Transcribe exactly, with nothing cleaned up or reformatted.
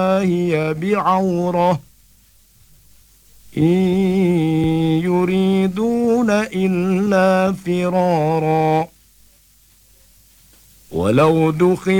هي بعورة إن يريدون إلا فرارا ولو دخل